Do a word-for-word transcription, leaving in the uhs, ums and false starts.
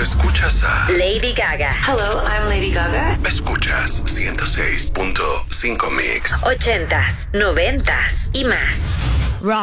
escuchas a Lady Gaga. Hello, I'm Lady Gaga. Escuchas ciento seis punto cinco Mix. Ochentas, noventas y más.